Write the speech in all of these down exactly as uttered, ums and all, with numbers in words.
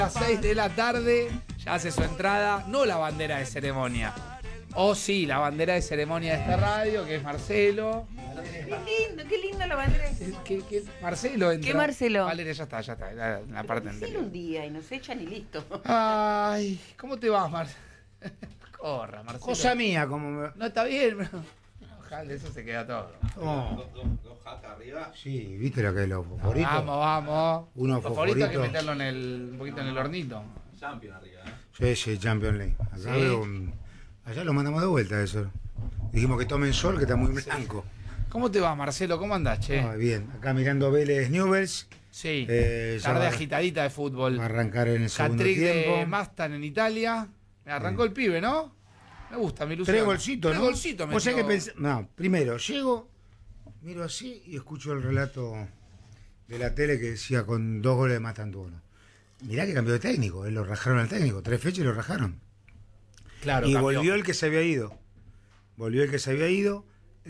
A las seis de la tarde ya hace su entrada, no la bandera de ceremonia. O sí, la bandera de ceremonia de esta radio, que es Marcelo. Qué lindo, qué lindo la bandera. ¿Qué, qué, Marcelo entra. ¿Qué Marcelo? Valeria, ya está, ya está, la, la parte Marcelo anterior. un día y nos echan y listo. Ay, ¿cómo te vas, Marcelo? Corra, Marcelo. Cosa mía, como me... No, está bien, pero... Ojalá, eso se queda todo. Oh. Dos, dos jacas arriba. Sí, ¿viste lo que es los fosforitos? Vamos, vamos. Unos Fosforito hay que fosforitos. meterlo en el, un poquito en el hornito. Champion arriba, ¿eh? Sí, sí, Champions League. Acá Sí. veo un- Allá lo mandamos de vuelta eso. Dijimos que tomen sol, que está muy blanco. ¿Cómo te vas, Marcelo? ¿Cómo andás, che? Ah, bien, acá mirando Vélez Newell's. Sí, Eh, ya tarde va- agitadita de fútbol. Va a arrancar en el segundo Hat-trick de tiempo. Mastan en Italia. Me arrancó el pibe, ¿no? Me gusta, me ilusiona. Tres golcitos, Tres ¿no? golcitos O sea que metió. pens- No, primero, llego, miro así y escucho el relato de la tele que decía con dos goles de Mastantuono. Mirá que cambió de técnico, eh, lo rajaron al técnico, tres fechas y lo rajaron. Claro, y cambió. volvió el que se había ido. Volvió el que se había ido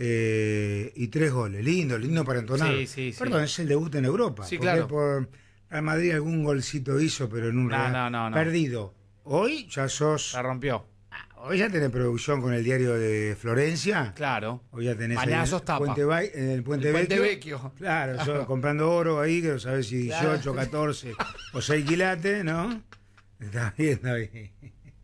eh, y tres goles. Lindo, lindo para entonar. Sí, sí, sí. Perdón, es el debut en Europa. Sí, porque claro. Por Real Madrid algún golcito hizo, pero en un No, Real- no, no, no. perdido. Hoy ya sos. La rompió. Hoy ya tenés producción con el diario de Florencia. Claro. Hoy ya tenés Mañana ahí sos tapa. Puente Vai- en el Puente, El Puente Vecchio. Vecchio. Claro, Claro. yo comprando oro ahí, que no sabes si Claro. dieciocho, catorce o seis quilates, ¿no? Está bien, está bien.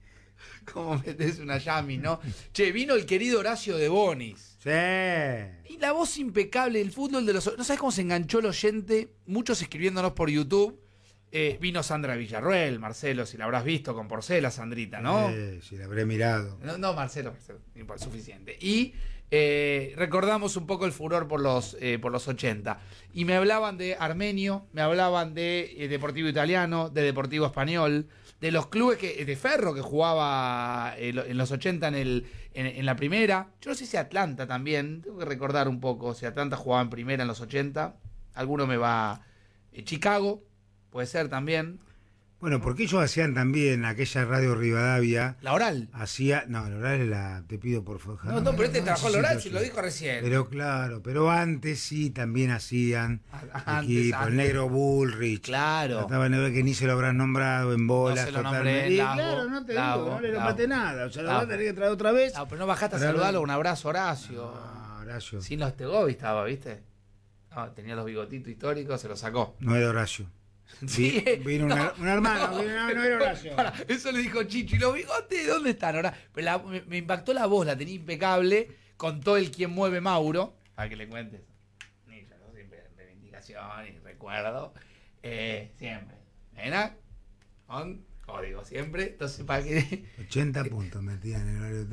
¿Cómo metes una Yami, no? Che, vino el querido Horacio de Bonis. Sí. Y la voz impecable del fútbol de los... ¿No sabes cómo se enganchó el oyente? Muchos escribiéndonos por YouTube. Eh, vino Sandra Villarruel, Marcelo, si la habrás visto con Porcela, Sandrita, ¿no? Eh, si la habré mirado. No, no, Marcelo, Marcelo, no importa, suficiente. Y eh, recordamos un poco el furor por los, eh, por los ochenta. Y me hablaban de Armenio, me hablaban de eh, Deportivo Italiano, de Deportivo Español, de los clubes que, de Ferro que jugaba eh, lo- en los ochenta en, el, en, en la primera. Yo no sé si Atlanta también, tengo que recordar un poco si Atlanta jugaba en primera en los ochenta. Alguno me va... eh, Chicago, puede ser también. Bueno, porque ellos hacían también aquella radio Rivadavia. La Oral. Hacía. No, la oral es la. Te pido por favor. No, no, pero este trabajó en la Oral, sí, si lo dijo recién. Pero claro, pero antes sí también hacían A- antes, equipo, antes. el negro Bullrich. Claro. Estaba el negro que ni se lo habrán nombrado en bolas. No se lo totalmente. nombré, Y Lago, claro, no te Lago, digo, no le Lago. nombraste nada. O sea, lo vas a Lago. tener que traer otra vez. No, pero no bajaste a Para saludarlo. ver. Un abrazo, Horacio. Ah, Horacio. Sin los Tegobi estaba, ¿viste? No, tenía los bigotitos históricos, se los sacó. No era Horacio. Sí, Vi- vino un, no. her- un hermano, vino- no, no era Horacio. Pará, eso le dijo Chicho. ¿Y los bigotes dónde están ahora? Pero la- me, me impactó la voz, la tenía impecable. Contó el quien mueve Mauro. Para que le cuentes. Ni yo, ¿no? Siempre reivindicación y recuerdo. Eh, siempre. ¿Era? Con código, siempre. Entonces, para que. ochenta puntos metían en el horario.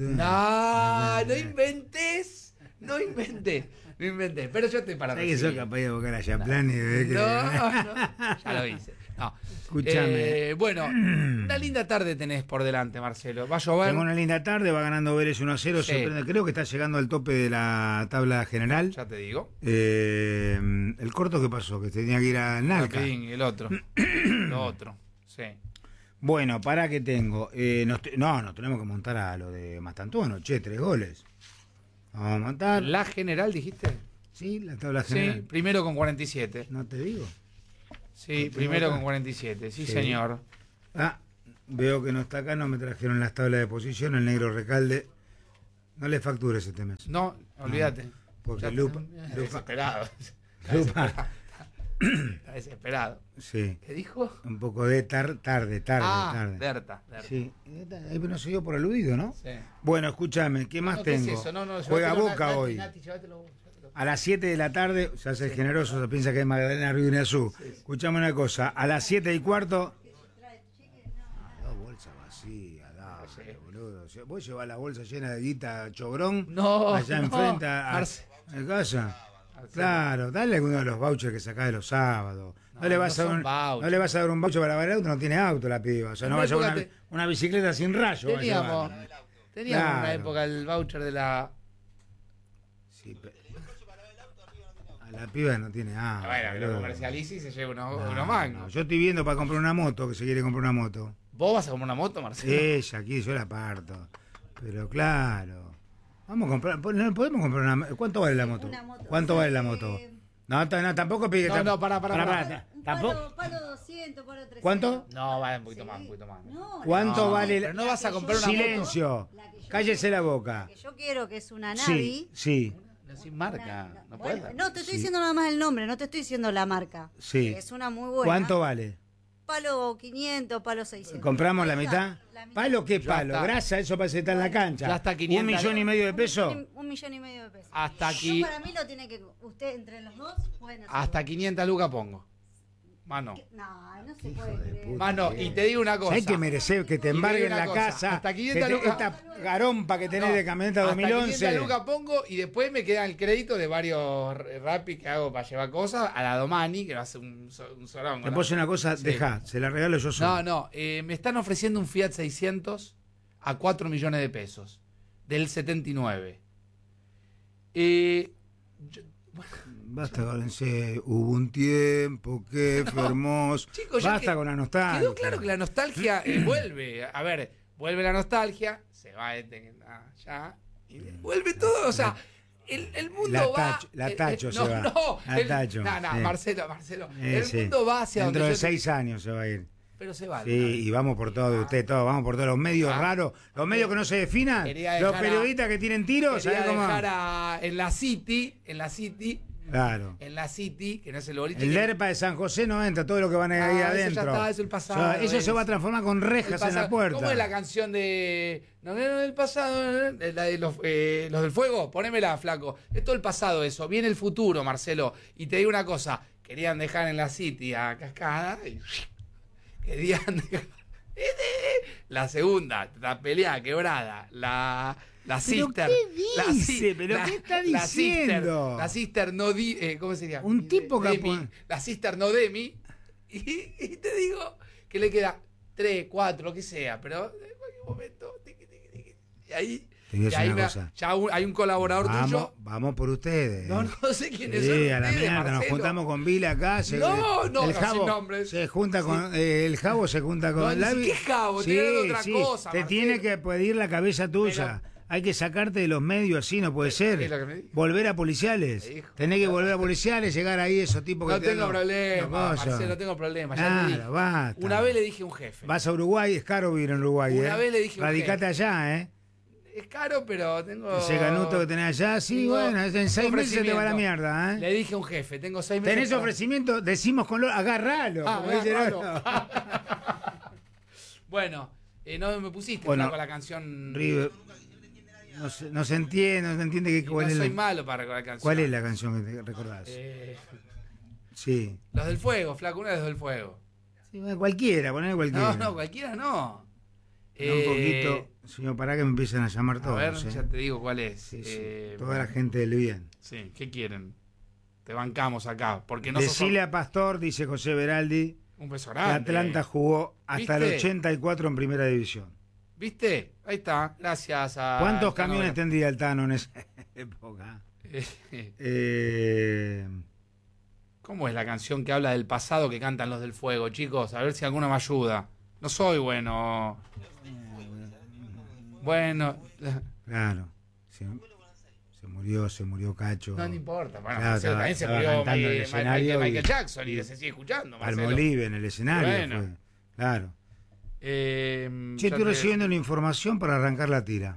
No, no inventes. No inventé. No inventé. Pero yo estoy para ¿Sabes que sos recibir. capaz de buscar a Chaplin y de que... No, no, ya lo hice. No. Escúchame. Eh, bueno, una linda tarde tenés por delante, Marcelo. Va a llover. Tengo una linda tarde, va ganando Vélez uno a cero, Sí. sorprende. Creo que está llegando al tope de la tabla general. Ya te digo. Eh, el corto que pasó, que tenía que ir a Nalca. Rapidín, el otro. Lo otro. Sí. Bueno, para que tengo. Eh, nos te- no, nos tenemos que montar a lo de Mastantuono, che, tres goles. Vamos a montar. La general, dijiste. Sí, la tabla Sí, general. primero con cuarenta y siete. No te digo. Sí, ¿Lo tengo primero acá? con cuarenta y siete. Sí, Sí. señor. Ah, veo que no está acá, no me trajeron las tablas de posición, el negro Recalde. No le factures este mes. No, olvídate. Porque Ya- Lupa- Está Lupa- desesperado. Lupa. Está desesperado. Sí. ¿Qué dijo? Un poco de tar- tarde, tarde, ah, tarde. Berta. Berta. Sí, ahí no se dio por aludido, ¿no? Sí. Bueno, escúchame, ¿qué más No, ¿qué es tengo? eso? No, no, Juega llévatelo, Boca Nati, hoy. Nati, llévatelo vos, llévatelo. A las siete de la tarde, se hace el generoso, se piensa que es Magdalena Río Irazú. Escuchame una cosa, a las siete y cuarto. Ah, dos bolsas vacías, dale, Sí. boludo. O sea, vos llevás la bolsa llena de guita chobrón No, allá no, enfrente a, a, Marce- a casa. Marcelo. Claro, dale alguno de los vouchers que sacás de los sábados. No, No, le vas no a dar son un, vouchers. no le vas a dar un voucher para lavar el auto, no tiene auto la piba. O sea, no En va a llevar una una, época una bicicleta sin rayo. va a Teníamos, llevar. teníamos en una Claro. época el voucher de la. Sí, pe- a la piba no tiene auto. bueno, que lo boludo. comercializa y se lleva unos, No, unos mangos. no, yo estoy viendo para comprar una moto, que se quiere comprar una moto. ¿Vos vas a comprar una moto, Marcelo? Ella aquí, yo la parto. Pero claro. Vamos a comprar, no podemos comprar una. ¿Cuánto vale la moto? Una moto. ¿Cuánto vale la moto? Eh, No, t- no, tampoco pide. No, tam- no, pará, pará, pará. pará. Un Tampoco. palo, palo doscientos, palo trescientos. ¿Cuánto? No, vale, un poquito Sí. más, un poquito más. No, ¿Cuánto No, vale? pero no vas a comprar una Silencio. La que yo Cállese quiero- la boca. La que yo quiero, que es una Sí, Navi. sí, moto sin marca. Una- No bueno, puede. no, te estoy Sí. diciendo nada más el nombre, no te estoy diciendo la marca. sí. Es una muy buena. ¿Cuánto vale? Palo quinientos, palo seiscientos. ¿Compramos la Ahí está, mitad? la mitad. ¿Palo qué Ya palo? está. Grasa, eso parece estar en la cancha. Ya está quinientos. ¿Un millón y medio de Un pesos? millón y- Un millón y medio de pesos. Hasta Yo aquí, para mí lo tiene que. Usted, entre los dos, pueden hacer. hasta quinientas lucas pongo. Mano. No, no se puede creer. Mano, y te digo una cosa. Hay que merecer que te Y te digo embarguen una la cosa, casa. hasta que quinientas te- lucas. Esta garompa que tenés No, de camioneta hasta dos mil once. quinientas lucas pongo y después me queda el crédito de varios rapis que hago para llevar cosas a la Domani, que va a ser un, so- un sorón. Te puedo una cosa, Sí. deja, se la regalo yo solo. No, no, eh, me están ofreciendo un Fiat seiscientos a cuatro millones de pesos, del setenta y nueve. Eh, yo- Basta con ese. Hubo un tiempo que fue hermoso. chicos, ya Basta que- con la nostalgia. Quedó claro que la nostalgia eh, vuelve. A ver, vuelve la nostalgia, se va este allá y vuelve todo. O sea, el, el mundo La va. Tacho- la el- Tacho el- se no, va. No, La el- Tacho, no, no, sí. Marcelo, Marcelo. Eh, el sí. mundo va hacia Dentro donde de yo te- seis años se va a ir. Pero se va. Sí, y vamos por todo de usted, todo, vamos por todos los medios Ah. raros, los medios que no se definan, Quería los dejar a- periodistas que tienen tiros, Quería ¿sabes cómo? dejar a- en la City, en la City, Claro. en la City, que no es el boliche. El que- DERPA de San José no entra, todo lo que van a ir Ah, ahí eso ya adentro. está, eso es el pasado, O sea, eso es. se va a transformar con el rejas en pasado. la puerta. ¿Cómo es la canción de. No, no, no, del pasado, no, la de los, eh, los del fuego? Ponémela, flaco. Es todo el pasado eso. Viene el futuro, Marcelo. Y te digo una cosa. Querían dejar en la City a Cascada. Y querían dejar. La segunda, la pelea quebrada. La. La ¿Pero sister. qué la dice? si- ¿Pero la- qué está la sister, diciendo? la sister no di. eh, ¿Cómo sería? Un tipo que Demi, pone- La sister no Demi. Y, y te digo que le queda tres, cuatro, lo que sea. Pero en cualquier momento. tiqui, tiqui, tiqui, y ahí. Te voy a y decir ahí una me- cosa. ya un- hay un colaborador Vamos, tuyo. vamos por ustedes. No, no sé quiénes Sí, son. a la ustedes, mierda, nos Marcelo. juntamos con Vila acá. Se, No, no, el no, Jabo sin nombres. se junta con eh, el Jabo se junta con No, ni la si- ¿qué Jabo? Estoy hablando de otra cosa, Te Marcelo. tiene que pedir la cabeza tuya. Hay que sacarte de los medios así, no puede ser. es lo que me dijo. Volver a policiales. Me dijo. Tenés que volver a policiales, llegar ahí esos tipos que No te tengo dan los- problema, los cosos. Marcelo, no tengo problema. Ya Nada, te dije. basta. Una vez le dije a un jefe. Vas a Uruguay, es caro vivir en Uruguay, Una ¿eh? vez le dije un Radicate jefe. allá, ¿eh? Es caro, pero tengo. Ese ganuto que tenés allá, sí, tengo- bueno, en tengo seis meses te va la ofrecimiento. mierda, ¿eh? Le dije a un jefe, tengo seis meses. ¿Tenés para- ofrecimiento? Decimos con lo... Agarralo. Ah, como dice el agarralo. otro. Bueno, eh, no me pusiste Bueno, con la canción. River, no se, no se entiende, no se entiende que, Y cuál, no es soy la, malo para recordar canciones. cuál es la canción que te recordás. Eh, Sí. los del fuego, flaco, una de los del fuego. Sí, bueno, cualquiera, poner cualquiera. No, no, cualquiera no. No, un Eh, poquito, señor, para que me empiecen a llamar A todos. ver, ¿eh? ya te digo cuál es. Sí, sí, Eh, toda la gente del bien. Sí, ¿qué quieren? Te bancamos acá, porque no sos Decile a Pastor, dice José Veraldi, un beso que grande. Atlanta jugó hasta ¿Viste? el ochenta y cuatro en primera división. ¿Viste? Ahí está, gracias a... ¿Cuántos al Tano camiones Gra- tendría el Tano en esa época? Eh, ¿Cómo es la canción que habla del pasado que cantan los del fuego, chicos? A ver si alguno me ayuda. No soy bueno. Bueno, claro. Se, se murió, se murió Cacho. no, no importa. Bueno, Claro, Marcelo, estaba- también se estaba murió cantando en el Michael, escenario Michael y- Jackson y se sigue escuchando, Marcelo. Palmolive en el escenario. Bueno. Fue. Claro. Eh, Che, ya estoy te- recibiendo una información para arrancar la tira.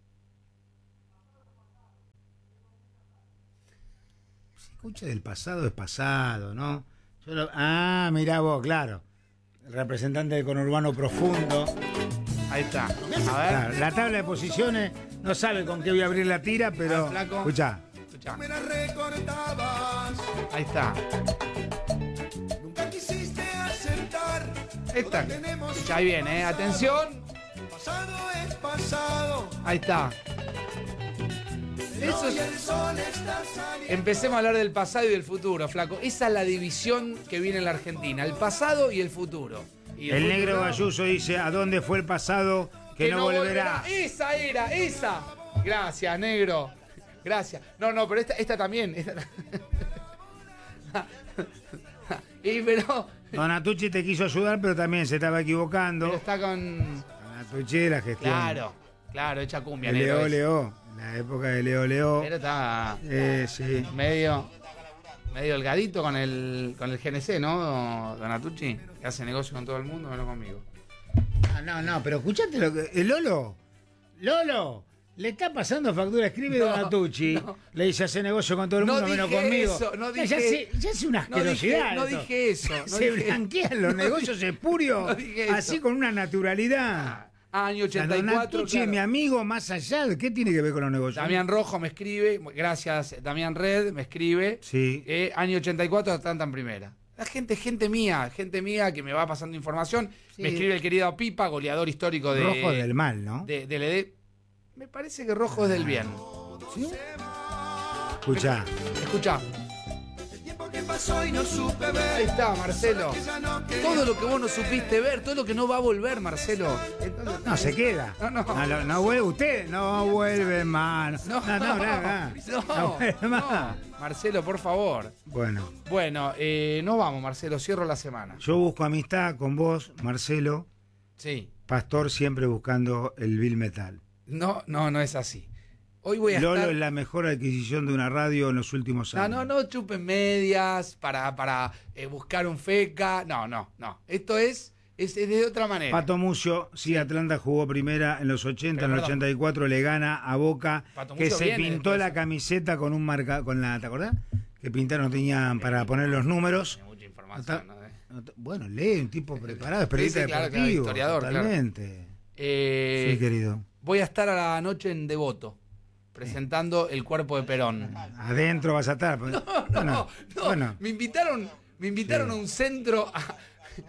Se escucha del pasado, es pasado, ¿no? Yo lo- Ah, mirá vos, claro. El representante del conurbano profundo. Ahí está. A ver. Claro, la tabla de posiciones no sabe con qué voy a abrir la tira, pero. Ah, flaco. Escuchá. Escuchá. Me la recordabas, Ahí está. nunca quisiste aceptar. Ahí está. Escuchá, ahí viene, ¿eh? Atención. Pasado es pasado. Ahí está. Eso Hoy es... el sol está saliendo. Empecemos a hablar del pasado y del futuro, flaco. Esa es la división que viene en la Argentina, el pasado y el futuro. Y El negro futuro- Bayuso dice: ¿a dónde fue el pasado que, no, volverá? Esa era, esa. Gracias, negro. Gracias. No, no, pero esta, esta también. Esta... y pero, Donatucci te quiso ayudar, pero también se estaba equivocando. pero está con. Donatucci de la gestión. Claro, claro, hecha cumbia, Leo negro. es. Leo, la época de Leo Leo. Pero está Eh, sí. medio. medio delgadito con el, con el G N C, ¿no, Donatucci? Que hace negocio con todo el mundo, menos conmigo. No, no, no, pero escuchate lo que. El Lolo. Lolo. Le está pasando factura, escribe No, Donatucci. no. Le dice hace negocio con todo el No mundo, menos dije conmigo. eso, no Ya- dije- ya, hace, ya hace una No dije, asquerosidad. no esto. dije eso. No Se dije- blanquean los negocios espurios No dije eso. así con una naturalidad. Ah, año O sea, ochenta y cuatro. Donatucci es claro. mi amigo más allá. de- ¿Qué tiene que ver con los negocios? Damián Rojo me escribe, gracias Damián Red, me escribe. Sí. Eh, año ochenta y cuatro, Atlanta en primera. La gente, gente mía, gente mía que me va pasando información. Sí. Me escribe el querido Pipa, goleador histórico de. Rojo del mal, ¿no? De, del E D. Me parece que Rojo es del bien. ¿Sí? Escucha. Escuchá, El tiempo que pasó y no supe ver. ahí está, Marcelo. Que ya no quería Todo lo que vos no supiste ver, todo lo que no va a volver, Marcelo. Entonces- No, se queda. No, no. no, no vuelve usted, no vuelve más. No, no, no, nada. no, No vuelve más. no. Marcelo, por favor. Bueno, Bueno, eh, nos vamos, Marcelo, cierro la semana. yo busco amistad con vos, Marcelo, Sí. Pastor siempre buscando el Bill Metal. No, no, no es así. Hoy voy a Lolo estar... es la mejor adquisición de una radio en los últimos No, años. no, no chupen medias para, para eh, buscar un feca. No, no, no. Esto es, es, es de otra manera. Pato Mucio, sí, Atlanta jugó primera en los ochenta, Pero en el perdón. ochenta y cuatro le gana a Boca, Pato que Mucio se viene pintó después. la camiseta con un marca, con la, ¿te acordás? Que pintaron, tenían para poner los números. Hay mucha información, ¿no? No te- Bueno, lee, un tipo preparado, es periodista Sí, sí, claro, claro, deportivo. historiador, claro. Totalmente. Eh, Sí, querido. voy a estar a la noche en Devoto, presentando El Cuerpo de Perón. Adentro vas a estar. pues. No, bueno, no, bueno, me invitaron, me invitaron Sí. a un centro, a-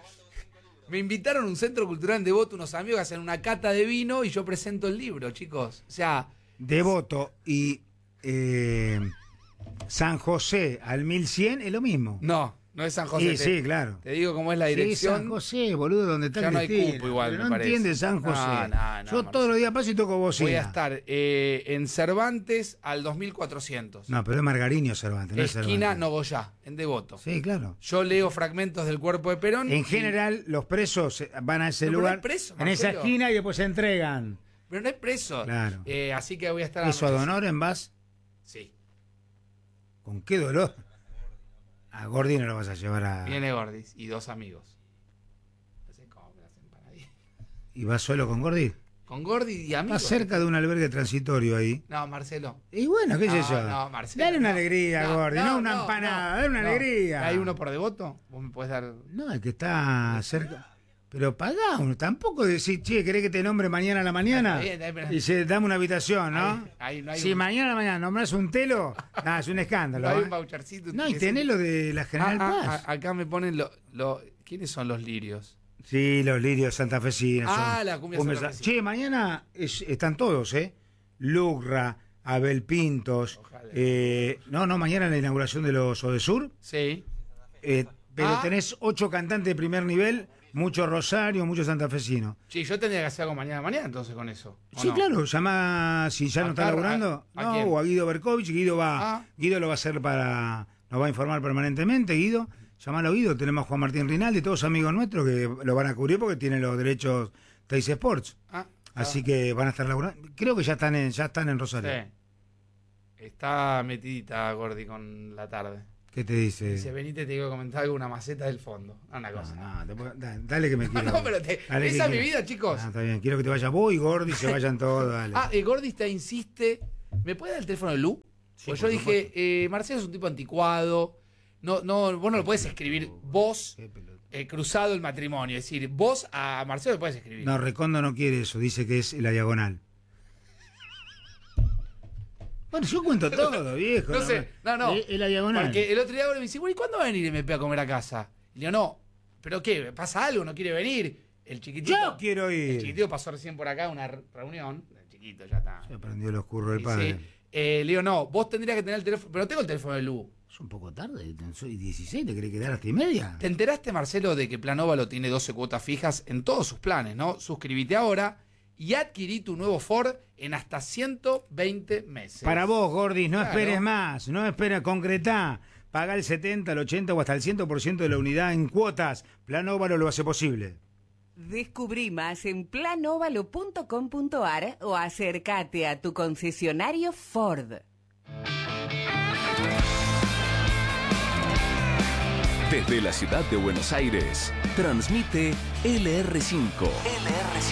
me invitaron a un centro cultural en Devoto, unos amigos que hacen una cata de vino y yo presento el libro, chicos. O sea, Devoto y eh, San José al mil cien es lo mismo. no, no es San José. Sí, te, sí, claro. te digo cómo es la Sí, dirección. San José, boludo, donde está Ya no hay Cristina. cupo igual, Pero me no parece. entiende San No, José. no, no, Yo Marcelo. todos los días paso y toco bocina. Voy a estar eh, en Cervantes al dos mil cuatrocientos. No, pero es Margariño Cervantes, no es Esquina Cervantes. Nogoyá, en Devoto. Sí, claro. Yo leo fragmentos del Cuerpo de Perón. En y- general, los presos van a ese No, pero no lugar, hay preso, en esa Marcelo. esquina y después se entregan. Pero no hay preso. Claro. Eh, así que voy a estar a Eso a la Don Oren vas, Sí. ¿con qué dolor? A Gordi no lo vas a llevar a... Viene Gordis y dos amigos. No sé cómo me las empanadillas. ¿Y vas solo con Gordi? Con Gordi y amigos. Vas cerca de un albergue transitorio ahí. No, Marcelo. Y bueno, qué sé No, yo. no, Marcelo, Dale una no. alegría, No, Gordi, no, no, una no, empanada, no, dale una no. alegría. ¿Hay uno por Devoto? ¿Vos me podés dar? No, el que está cerca. Pero pagá uno, tampoco decir, che, ¿querés que te nombre mañana a la mañana? Está bien, está bien. Y se dame una habitación, ¿no? Ahí- ahí no hay si un- mañana a la mañana nombrás un telo, nada, es un escándalo. No hay ¿eh? un vouchercito. No, y que tenés se- lo de la General Ah, ah, Paz. ah, acá me ponen lo, lo- ¿quiénes son los lirios? Sí, los lirios santafesinos. Ah, son la cumbia cumbias- santafesina. Che, mañana es- están todos, ¿eh? Lucra, Abel Pintos. Ojalá. eh, no, no, mañana la inauguración de los Odesur. Sí. Eh, pero Ah. tenés ocho cantantes de primer nivel, mucho Rosario, mucho santafesino. Sí, yo tendría que hacer algo mañana mañana entonces con eso. ¿o Sí, no? claro, llama si ya no ¿A está Carla? laburando. ¿A No, quién? o a Guido Berkovich. Guido va, Ah. Guido lo va a hacer para, nos va a informar permanentemente, Guido. Llamalo a Guido, tenemos a Juan Martín Rinaldi, todos amigos nuestros que lo van a cubrir porque tienen los derechos Teis Sports. Ah, Así ah, que van a estar laburando. Creo que ya están en, ya están en Rosario. sí. Está metidita Gordi con la tarde. ¿Qué te dice? Dice, venite, te digo que comentar alguna maceta del fondo. No, una No, cosa. no, te puedo- da- dale que me quiero. No, pero te- Dale que esa es mi quiero. vida, chicos. Ah, está bien, quiero que te vayas vos y Gordi se vayan todos, dale. Ah, eh, Gordi te insiste. ¿Me puede dar el teléfono de Lu? Sí, Pues por yo dije, eh, Marcelo es un tipo anticuado. No, no, vos no lo puedes escribir vos Qué pelota. eh, cruzado el matrimonio. Es decir, vos a Marcelo le puedes escribir. No, Recondo no quiere eso, dice que es la diagonal. Bueno, yo cuento todo, viejo. No sé, no, no. Es, es la diagonal. Porque el otro día Gordi me dice, bueno, ¿y cuándo va a venir M P a comer a casa? Y le digo, no, ¿pero qué? ¿Pasa algo? ¿No quiere venir? El chiquitito. Yo quiero ir. El chiquitito pasó recién por acá a una re- reunión. El chiquito ya está. Se aprendió los curros del Y padre. sí. Eh, le digo, no, vos tendrías que tener el teléfono. Pero tengo el teléfono de Lu. Es un poco tarde, soy dieciséis, ¿te querés quedar hasta y media? ¿Te enteraste, Marcelo, de que Plan Óvalo tiene doce cuotas fijas en todos sus planes, no? Suscribite ahora y adquirí tu nuevo Ford en hasta ciento veinte meses. Para vos, Gordis, no Claro. esperes más, no esperes, concretá. Paga el setenta, el ochenta o hasta el cien por ciento de la unidad en cuotas. Plan Óvalo lo hace posible. Descubrí más en plan óvalo punto com punto ar o acércate a tu concesionario Ford. Desde la ciudad de Buenos Aires, transmite L R cinco.